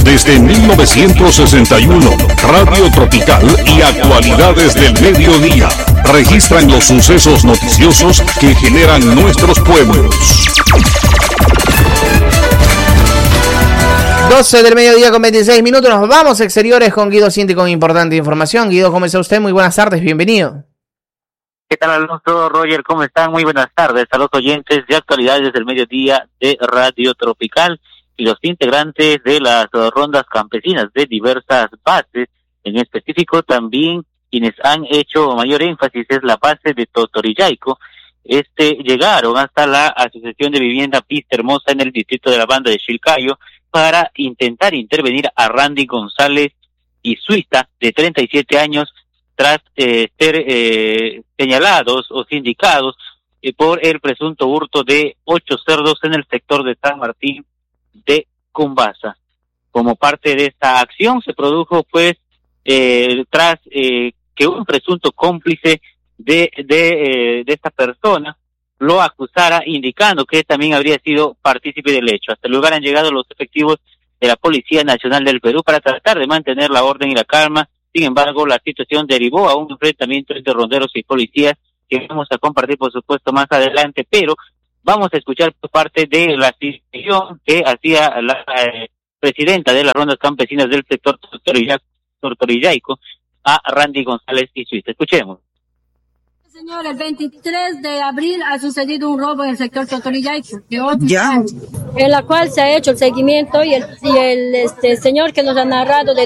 Desde 1961, Radio Tropical y Actualidades del Mediodía registran los sucesos noticiosos que generan nuestros pueblos. 12 del mediodía con 26 minutos. Nos vamos a exteriores con Guido Cinti con importante información. Guido, ¿cómo está usted? Muy buenas tardes, bienvenido. ¿Qué tal, Alonso? Roger, ¿cómo están? Muy buenas tardes a los oyentes de Actualidades del Mediodía de Radio Tropical y los integrantes de las rondas campesinas de diversas bases. En específico, también quienes han hecho mayor énfasis es la base de Totoriyaico. Llegaron hasta la Asociación de Vivienda Pista Hermosa en el distrito de la Banda de Chilcayo para intentar intervenir a Randy González y Suiza, de 37 años, tras ser señalados o sindicados por el presunto hurto de 8 cerdos en el sector de San Martín de Cumbasa. Como parte de esta acción se produjo tras que un presunto cómplice de esta persona lo acusara, indicando que también habría sido partícipe del hecho. Hasta el lugar han llegado los efectivos de la Policía Nacional del Perú para tratar de mantener la orden y la calma. Sin embargo, la situación derivó a un enfrentamiento entre ronderos y policías que vamos a compartir, por supuesto, más adelante, pero vamos a escuchar por parte de la situación que hacía la presidenta de las rondas campesinas del sector Totoriyaico a Randy González y Suiza. Escuchemos. Señor, el 23 de abril ha sucedido un robo en el sector Totoriyaico, en la cual se ha hecho el seguimiento y el señor que nos ha narrado de